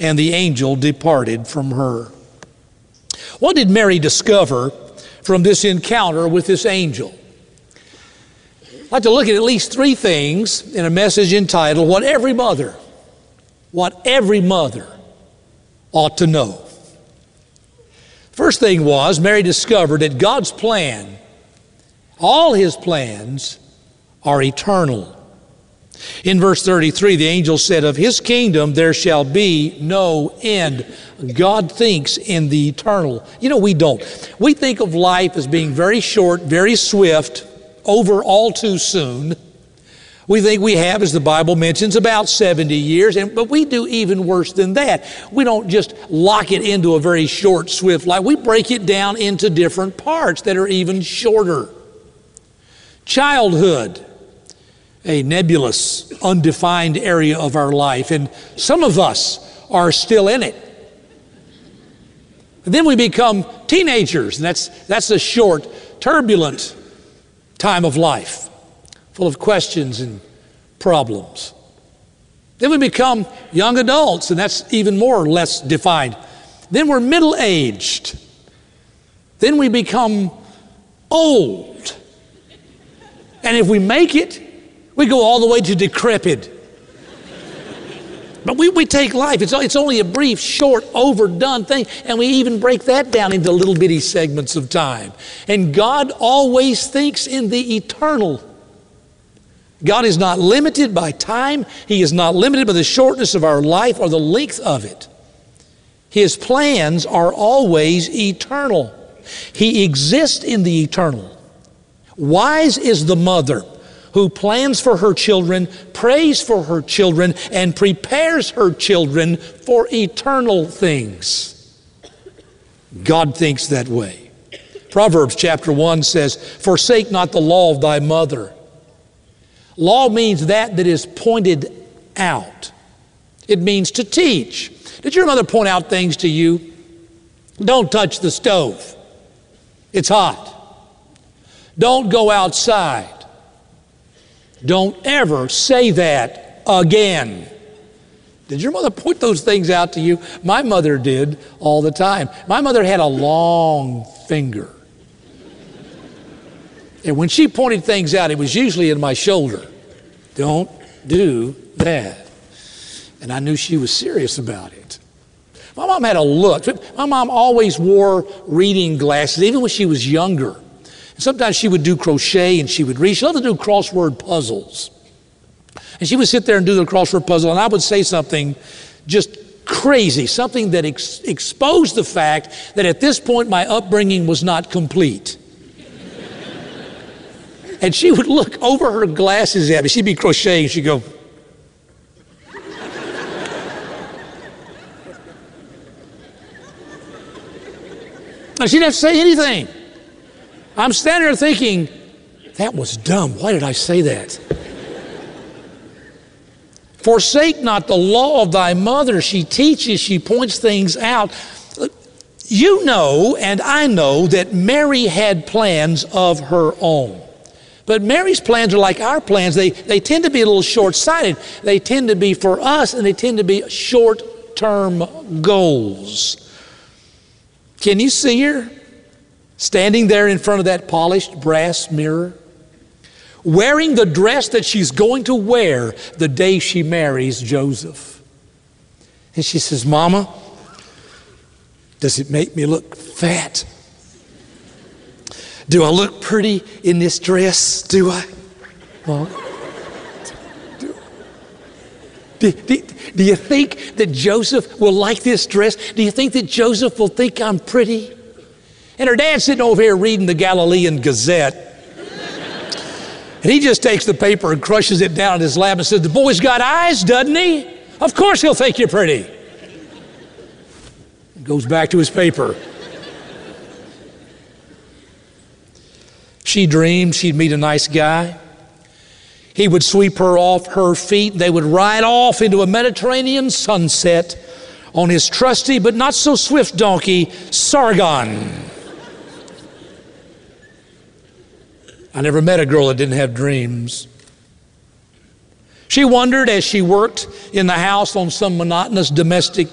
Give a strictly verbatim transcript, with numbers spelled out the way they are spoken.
and the angel departed from her. What did Mary discover from this encounter with this angel? I'd like to look at at least three things in a message entitled, What Every Mother, What Every Mother Ought to Know. First thing was, Mary discovered that God's plan, all His plans, are eternal. In verse thirty-three, the angel said, of His kingdom there shall be no end. God thinks in the eternal. You know, we don't. We think of life as being very short, very swift, over all too soon. We think we have, as the Bible mentions, about seventy years, and, but we do even worse than that. We don't just lock it into a very short, swift life. We break it down into different parts that are even shorter. Childhood, a nebulous, undefined area of our life, and some of us are still in it. And then we become teenagers, and that's, that's a short, turbulent time of life, full of questions and problems. Then we become young adults, and that's even more or less defined. Then we're middle-aged. Then we become old. And if we make it, we go all the way to decrepit. But we, we take life. It's, it's only a brief, short, overdone thing, and we even break that down into little bitty segments of time. And God always thinks in the eternal. God is not limited by time. He is not limited by the shortness of our life or the length of it. His plans are always eternal. He exists in the eternal. Wise is the mother who plans for her children, prays for her children, and prepares her children for eternal things. God thinks that way. Proverbs chapter one says, forsake not the law of thy mother. Law means that that is pointed out. It means to teach. Did your mother point out things to you? Don't touch the stove. It's hot. Don't go outside. Don't ever say that again. Did your mother point those things out to you? My mother did all the time. My mother had a long finger. And when she pointed things out, it was usually in my shoulder. Don't do that. And I knew she was serious about it. My mom had a look. My mom always wore reading glasses, even when she was younger. Sometimes she would do crochet and she would read. She loved to do crossword puzzles. And she would sit there and do the crossword puzzle, and I would say something just crazy, something that ex- exposed the fact that at this point my upbringing was not complete. And she would look over her glasses at me. She'd be crocheting, she'd go, and she didn't have to say anything. I'm standing there thinking, that was dumb. Why did I say that? Forsake not the law of thy mother. She teaches, she points things out. You know, and I know, that Mary had plans of her own. But Mary's plans are like our plans. They, they tend to be a little short-sighted. They tend to be for us, and they tend to be short-term goals. Can you see her standing there in front of that polished brass mirror, wearing the dress that she's going to wear the day she marries Joseph? And she says, Mama, does it make me look fat? Do I look pretty in this dress? Do I? Well, do, do, do, do you think that Joseph will like this dress? Do you think that Joseph will think I'm pretty? And her dad's sitting over here reading the Galilean Gazette. And he just takes the paper and crushes it down in his lap and says, the boy's got eyes, doesn't he? Of course he'll think you're pretty. Goes back to his paper. She dreamed she'd meet a nice guy. He would sweep her off her feet. They would ride off into a Mediterranean sunset on his trusty but not so swift donkey, Sargon. I never met a girl that didn't have dreams. She wondered as she worked in the house on some monotonous domestic